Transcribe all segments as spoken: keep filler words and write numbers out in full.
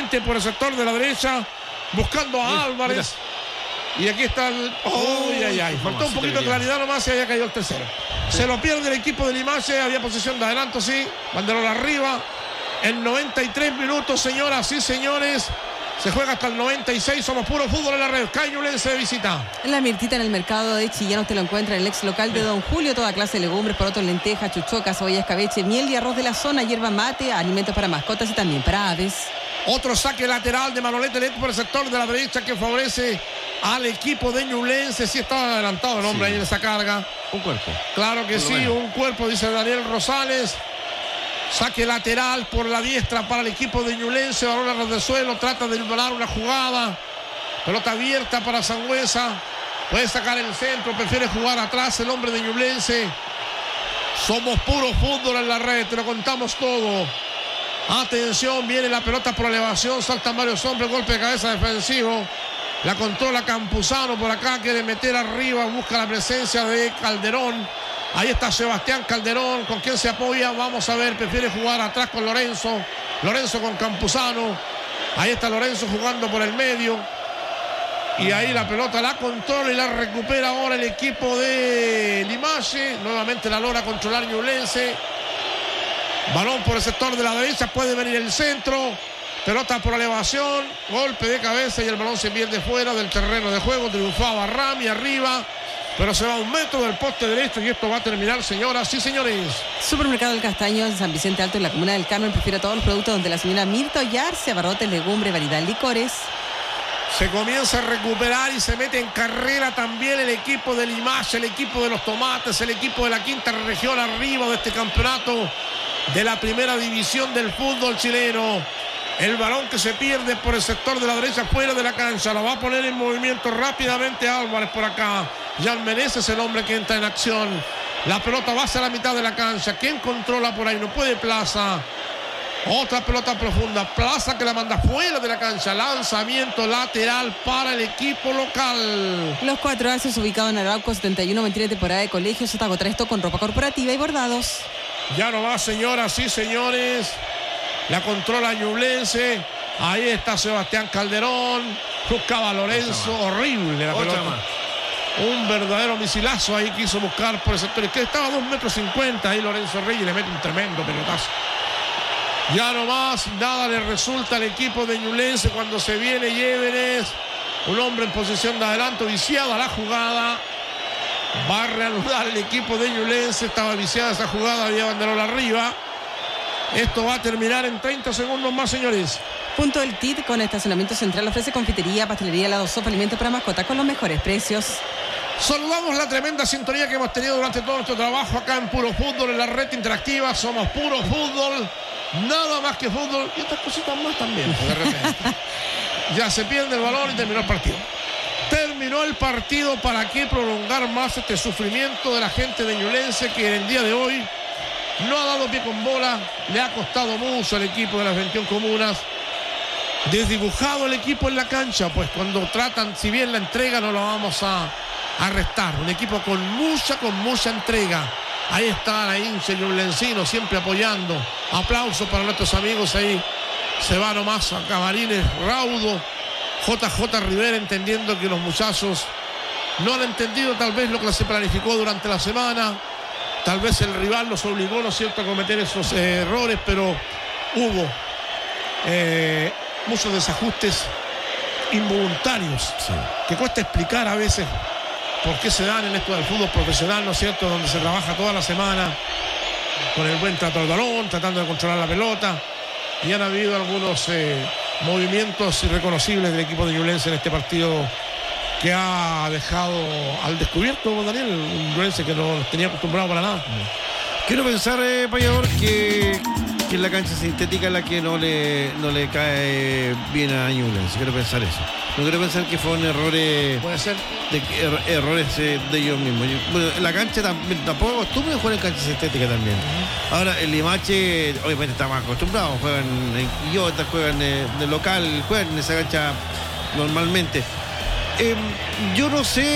nuevamente por el sector de la derecha, buscando a mira, Álvarez. Mira. Y aquí está el... ¡Oh! Ay, ay, ay. Faltó un poquito de claridad nomás y había caído el tercero. Sí. Se lo pierde el equipo de Limache. Había posición de adelanto, sí. Banderol arriba. En noventa y tres minutos, señoras y señores. Se juega hasta el noventa y seis. Somos puro fútbol en la red. Cañulense de visita. En la Mirtita, en el mercado de Chillán, usted lo encuentra en el ex local de Don Julio. Toda clase de legumbres, porotos, lentejas, chuchocas, cebolla, escabeche, miel y arroz de la zona, hierba mate, alimentos para mascotas y también para aves. Otro saque lateral de Manolete Let por el sector de la derecha que favorece al equipo de Ñublense. Sí estaba adelantado el hombre sí. ahí en esa carga. Un cuerpo. Claro que sí, bueno. un cuerpo, dice Daniel Rosales. Saque lateral por la diestra para el equipo de Ñublense. Balón a ras de suelo, trata de volar una jugada. Pelota abierta para Sangüesa. Puede sacar el centro, prefiere jugar atrás el hombre de Ñublense. Somos puro fútbol en la red, te lo contamos todo. Atención, viene la pelota por elevación, saltan varios hombres, golpe de cabeza defensivo. La controla Campuzano por acá, quiere meter arriba, busca la presencia de Calderón. Ahí está Sebastián Calderón, ¿con quién se apoya? Vamos a ver, prefiere jugar atrás con Lorenzo. Lorenzo con Campuzano. Ahí está Lorenzo jugando por el medio. Y ahí la pelota la controla y la recupera ahora el equipo de Limache. Nuevamente la logra controlar Ñublense. Balón por el sector de la derecha, puede venir el centro. Pelota por elevación, golpe de cabeza y el balón se pierde fuera del terreno de juego. Triunfaba Rami arriba, pero se va a un metro del poste derecho y esto va a terminar, señoras y señores. Supermercado El Castaño en San Vicente Alto, en la comuna del Carmen, prefiere todos los productos donde la señora Mirta Ollarse, abarrotes, legumbre, variedad, licores. Se comienza a recuperar y se mete en carrera también el equipo de Limache, el equipo de los tomates, el equipo de la quinta región arriba de este campeonato de la primera división del fútbol chileno. El balón que se pierde por el sector de la derecha fuera de la cancha. Lo va a poner en movimiento rápidamente Álvarez por acá. Jan Meneses es el hombre que entra en acción. La pelota va hacia la mitad de la cancha. ¿Quién controla por ahí? No puede Plaza. Otra pelota profunda. Plaza que la manda fuera de la cancha. Lanzamiento lateral para el equipo local. Los cuatro ases ubicados en Arauco setenta y uno, veintitrés temporada de colegio. Se agota esto con ropa corporativa y bordados. Ya no va, señoras y señores. La controla Ñublense. Ahí está Sebastián Calderón. Buscaba Lorenzo. Horrible la pelota. Un verdadero misilazo ahí quiso buscar por el sector. Que estaba a dos metros cincuenta. Ahí Lorenzo Reyes le mete un tremendo pelotazo. Ya no más. Nada le resulta al equipo de Ñublense cuando se viene Llévenes. Un hombre en posición de adelanto. Viciada la jugada. Va a reanudar el equipo de Ñublense. Estaba viciada esa jugada. Había banderol arriba. Esto va a terminar en treinta segundos más, señores. Punto del T I T con estacionamiento central ofrece confitería, pastelería, helado, sopa, alimentos para mascotas con los mejores precios. Saludamos la tremenda sintonía que hemos tenido durante todo nuestro trabajo acá en Puro Fútbol, en la red interactiva. Somos Puro Fútbol, nada más que fútbol y otras cositas más también. De repente. Ya se pierde el balón y terminó el partido. Terminó el partido. ¿Para qué prolongar más este sufrimiento de la gente de Ñublense que en el día de hoy no ha dado pie con bola? Le ha costado mucho al equipo de las veintiuna comunas. Desdibujado el equipo en la cancha, pues cuando tratan, si bien la entrega no la vamos a, a restar. Un equipo con mucha, con mucha entrega. Ahí está la hincha ñublencino siempre apoyando. Aplausos para nuestros amigos ahí. Se va nomás a Camarines Raudo. J J Rivera entendiendo que los muchachos no han entendido tal vez lo que se planificó durante la semana. Tal vez el rival los obligó, ¿no es cierto?, a cometer esos eh, errores, pero hubo eh, muchos desajustes involuntarios, sí, que cuesta explicar a veces por qué se dan en esto del fútbol profesional, ¿no es cierto?, donde se trabaja toda la semana con el buen trato del balón, tratando de controlar la pelota, y han habido algunos eh, movimientos irreconocibles del equipo de Ñublense en este partido que ha dejado al descubierto, Daniel, un Ñublense que no tenía acostumbrado para nada. Quiero pensar, eh, Payador, que, que es la cancha sintética la que no le, no le cae bien a Ñublense. Quiero pensar eso. No quiero pensar que fueron errores. Puede ser. De, er, errores eh, de ellos mismos. Bueno, la cancha también, tampoco acostumbra a jugar en cancha sintética también. Uh-huh. Ahora, el Limache, obviamente, está más acostumbrado. Juegan en Quillota, juegan eh, de local, juegan en esa cancha normalmente. Eh, yo no sé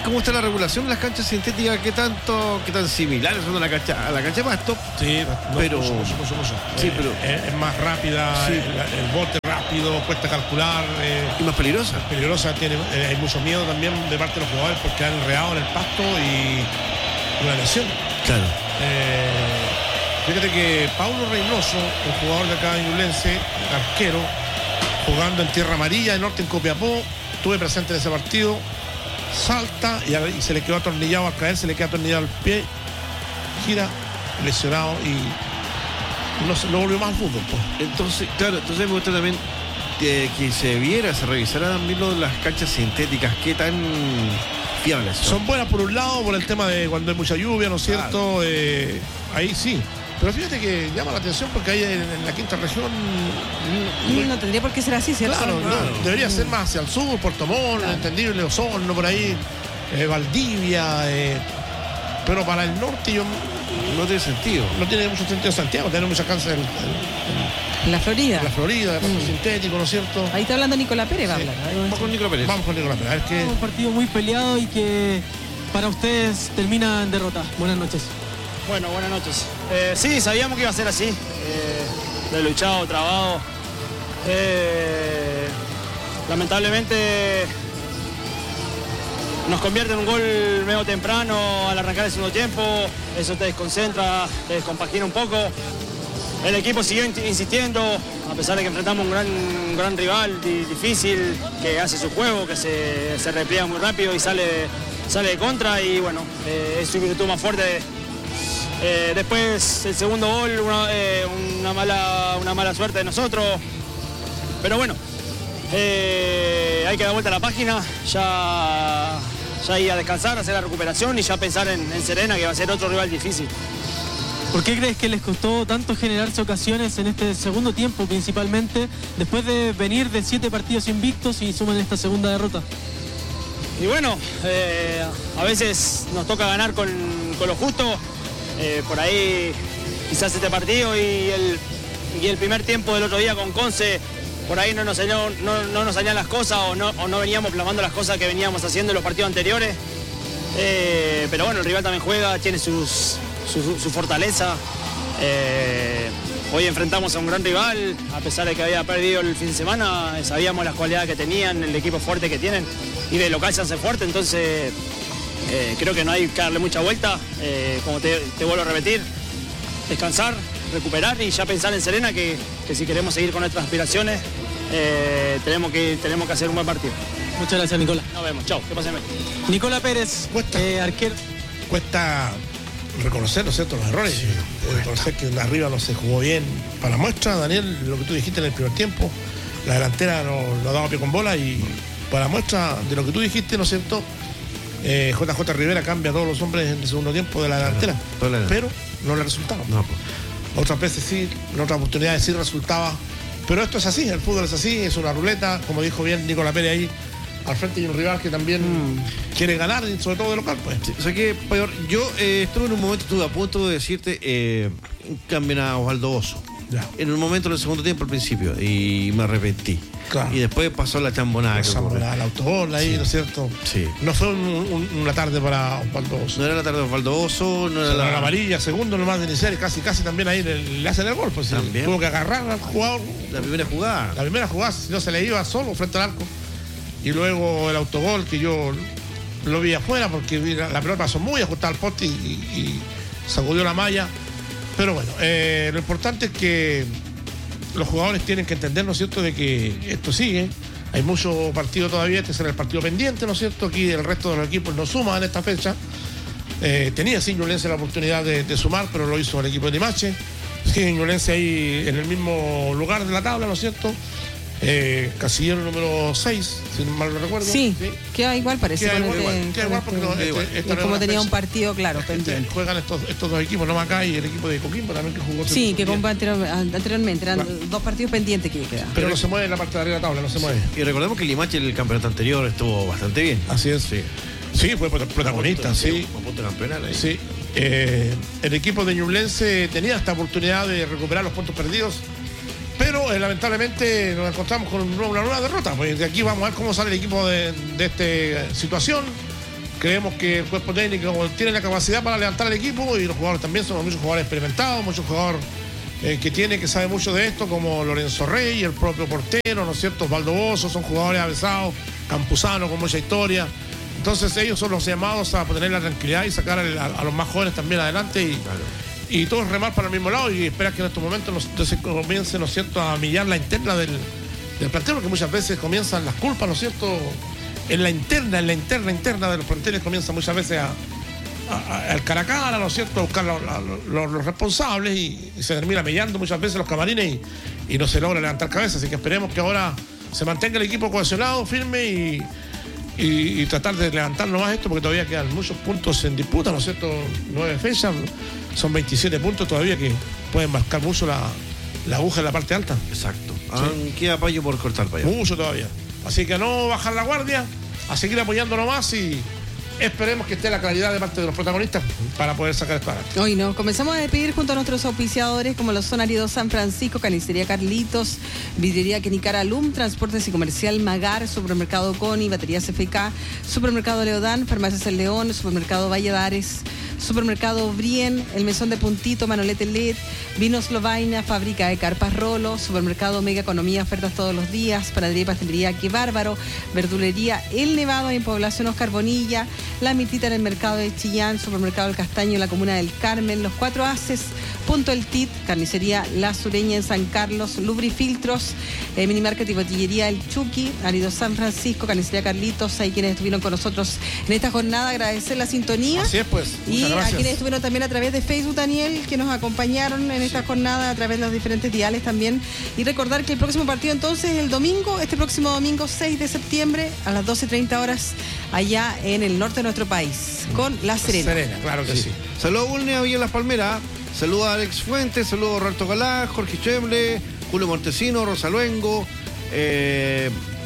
cómo está la regulación de las canchas sintéticas, qué tanto, qué tan similares son a la cancha, a la cancha de pasto. Sí, no, pero mucho, mucho, mucho, mucho. Sí, eh, pero es, es más rápida, sí. el, el bote rápido, cuesta calcular. Eh, y más peligrosa. Peligrosa, tiene, eh, hay mucho miedo también de parte de los jugadores porque han enredado en el pasto y una lesión. Claro. Eh, fíjate que Paulo Reynoso, un jugador de acá de Ñublense, arquero, jugando en Tierra Amarilla, en Norte, en Copiapó, estuve presente en ese partido, salta y, a, y se le quedó atornillado al caer, se le queda atornillado el pie, gira, lesionado y no, se, no volvió más al fútbol. Pues. Entonces, claro, entonces me gusta también eh, que se viera, se revisara también lo de las canchas sintéticas, qué tan fiables son. Son buenas por un lado, por el tema de cuando hay mucha lluvia, ¿no es cierto? Claro. Eh, ahí sí. Pero fíjate que llama la atención porque ahí en, en la quinta región no, no tendría por qué ser así, ¿cierto? Claro, claro. No, debería ser más hacia el sur, Puerto Montt, claro. Entendible, Osorno, por ahí, eh, Valdivia, eh, pero para el norte yo no tiene sentido. No tiene mucho sentido Santiago, tiene mucha cancha en, en, en la Florida. En la Florida, de pasto mm. sintético, ¿no es cierto? Ahí está hablando Nicolás Pérez, va a hablar. Sí. Vamos con Nicolás Pérez. Vamos con Nicolás Pérez. A ver qué... Un partido muy peleado y que para ustedes termina en derrota. Buenas noches. Bueno, buenas noches. Eh, sí, sabíamos que iba a ser así. Eh, de luchado, trabado. Eh, lamentablemente nos convierte en un gol medio temprano al arrancar el segundo tiempo. Eso te desconcentra, te descompagina un poco. El equipo siguió insistiendo, a pesar de que enfrentamos un gran, un gran rival difícil, que hace su juego, que se, se repliega muy rápido y sale, sale de contra. Y bueno, eh, es su virtud más fuerte. Eh, después el segundo gol, una, eh, una, mala, una mala suerte de nosotros. Pero bueno, eh, hay que dar vuelta a la página, ya, ya ir a descansar, hacer la recuperación y ya pensar en, en Serena, que va a ser otro rival difícil. ¿Por qué crees que les costó tanto generarse ocasiones en este segundo tiempo principalmente, después de venir de siete partidos invictos y suman esta segunda derrota? Y bueno, eh, a veces nos toca ganar con, con lo justo. Eh, por ahí quizás este partido y el, y el primer tiempo del otro día con Conce, por ahí no nos salían, no, no nos salían las cosas o no, o no veníamos plasmando las cosas que veníamos haciendo en los partidos anteriores. Eh, pero bueno, el rival también juega, tiene sus, su, su fortaleza. Eh, hoy enfrentamos a un gran rival, a pesar de que había perdido el fin de semana, sabíamos las cualidades que tenían, el equipo fuerte que tienen y de local se hace fuerte, entonces... Eh, creo que no hay que darle mucha vuelta, eh, como te, te vuelvo a repetir, descansar, recuperar y ya pensar en Serena que, que si queremos seguir con nuestras aspiraciones eh, tenemos, que, tenemos que hacer un buen partido. Muchas gracias, Nicolás. Nos vemos, chao, que pasen bien. Nicolás Pérez, cuesta, eh, arquero. Cuesta reconocer, ¿no es cierto?, los errores, sí, reconocer que arriba no se jugó bien. Para muestra, Daniel, lo que tú dijiste en el primer tiempo, la delantera no, no ha dado pie con bola y para muestra de lo que tú dijiste, ¿no es cierto?, Eh, J J Rivera cambia a todos los hombres en el segundo tiempo de la delantera, claro, pero no le resultaba. No, pues. Otras veces sí, en otras oportunidades sí resultaba, pero esto es así, el fútbol es así, es una ruleta, como dijo bien Nicolás Pérez ahí, al frente hay un rival que también mm. quiere ganar, sobre todo de local, pues. Sí, o sea que, Payor, yo eh, estuve en un momento, estuve a punto de decirte, eh, cambien a Osvaldo Oso. Ya. En un momento en el segundo tiempo al principio y me arrepentí. Claro. Y después pasó la chambonada. La chambonada, el autogol ahí, sí. ¿No es cierto? Sí. No fue un, un, una tarde para Osvaldo Oso. No era la tarde de Osvaldo Oso, no era la... la amarilla, segundo nomás de iniciar y casi, casi también ahí le, le hacen el gol. Pues también. Tuvo que agarrar al jugador. La primera jugada. La primera jugada, si no se le iba solo frente al arco. Y luego el autogol que yo lo vi afuera porque la, la pelota pasó muy ajustada al poste y, y, y sacudió la malla. Pero bueno, eh, lo importante es que los jugadores tienen que entender, ¿no es cierto?, de que esto sigue. Hay muchos partidos todavía, este será el partido pendiente, ¿no es cierto? Aquí el resto de los equipos no suman en esta fecha. Eh, tenía sin Ñublense la oportunidad de, de sumar, pero lo hizo el equipo de Limache. Sí, Ñublense ahí en el mismo lugar de la tabla, ¿no es cierto? Eh, casillero número seis, si mal no recuerdo. Sí, sí. Queda igual, parece. Queda igual, igual, queda igual porque no, este, este, como tenía fecha. Un partido, claro, este, pendiente. Juegan estos, estos dos equipos, no Macay y el equipo de Coquimbo también que jugó. Sí, que con, anterior, anteriormente eran claro. Dos partidos pendientes que quedan. Pero no se mueve en la parte de arriba de la tabla, no se mueve. Y recordemos que Limache en el campeonato anterior estuvo bastante bien. Así es. Sí, sí fue protagonista, sí. Un punto campeonal ahí. Sí. Eh, el equipo de Ñublense tenía esta oportunidad de recuperar los puntos perdidos. Pero eh, lamentablemente nos encontramos con una nueva derrota. Pues de aquí vamos a ver cómo sale el equipo de, de esta situación. Creemos que el cuerpo técnico tiene la capacidad para levantar el equipo y los jugadores también son muchos jugadores experimentados, muchos jugadores eh, que tiene, que sabe mucho de esto, como Lorenzo Rey, el propio portero, ¿no es cierto? Osvaldo Bozo, son jugadores avesados, Campuzano con mucha historia. Entonces ellos son los llamados a tener la tranquilidad y sacar a, a los más jóvenes también adelante y, claro. y todos remar para el mismo lado y esperar que en estos momentos nos, se comience, ¿no es cierto?, a millar la interna del, del plantel, porque muchas veces comienzan las culpas, ¿no es cierto?, en la interna, en la interna, interna de los planteles comienzan muchas veces a, a, a, al cara a cara, ¿no es cierto?, a buscar los, los, los responsables y, y se termina mellando muchas veces los camarines y, y no se logra levantar cabeza, así que esperemos que ahora se mantenga el equipo cohesionado, firme y Y, y tratar de levantar nomás esto, porque todavía quedan muchos puntos en disputa, ¿no es cierto? Nueve fechas, son veintisiete puntos todavía que pueden marcar mucho la, la aguja en la parte alta. Exacto. Sí. Ah, queda payo por cortar para allá. Mucho todavía. Así que a no bajar la guardia, a seguir apoyando nomás y esperemos que esté la claridad de parte de los protagonistas para poder sacar esto adelante. Hoy nos comenzamos a despedir junto a nuestros auspiciadores como los son Arido San Francisco, Carnicería Carlitos, Vidriería Kenicara Lum, Transportes y Comercial Magar, Supermercado Coni, Baterías F K, Supermercado Leodán, Farmacias El León, Supermercado Valladares, Supermercado Brien, El Mesón de Puntito, Manolete L E D, Vinos Lovaina, Fábrica de Carpas Rolo, Supermercado Mega Economía, ofertas todos los días, Panadería y Pastelería Qué Bárbaro, Verdulería El Nevado en Población Oscar Bonilla, La Mitita en el Mercado de Chillán, Supermercado El Castaño en la Comuna del Carmen, Los Cuatro Haces, Punto El Tit, Carnicería La Sureña en San Carlos, Lubrifiltros, eh, Minimarket y Botillería El Chucky, Arido San Francisco, Carnicería Carlitos, ahí quienes estuvieron con nosotros en esta jornada, agradecer la sintonía. Así es, pues. Y a quienes estuvieron también a través de Facebook, Daniel, que nos acompañaron en esta jornada a través de los diferentes diales también. Y recordar que el próximo partido entonces el domingo, este próximo domingo seis de septiembre a las doce treinta horas allá en el norte de nuestro país, con La Serena. Serena, claro que sí. sí. Saludos a Bulne, a Villa Las Palmeras. Saludos a Alex Fuentes, saludos a Roberto Galá, Jorge Chemble, Julio Montesino, Rosa Luengo, eh,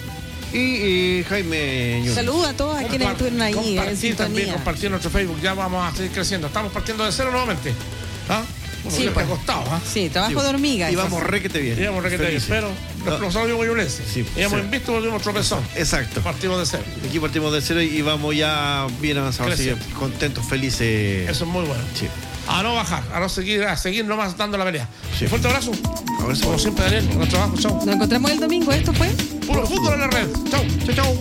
y, y Jaime Ñuñez. Saludos a todos a quienes estuvieron ahí en Compartir también, sintonía. compartir nuestro Facebook, ya vamos a seguir creciendo. Estamos partiendo de cero nuevamente. ¿Ah? Bueno, Sí, ya pues. está costado, ¿ah? Sí, trabajo Sí, de hormiga. Y eso. vamos requete bien. Íbamos requete bien, Felices. pero No. los sábados violense. Sí, Íbamos sí. invictos, volvimos tropezón. Exacto. Partimos de cero. Aquí partimos de cero y vamos ya bien avanzados, así que Creciendo. contentos, felices. Eso es muy bueno. Sí. A no bajar, a no seguir, a seguir nomás dando la pelea. Sí. Un fuerte abrazo. Abrazo. Como siempre, Daniel, nuestro trabajo. Chao. Nos encontramos el domingo. Esto fue Puro fútbol en la red. Chao. Chau, chau.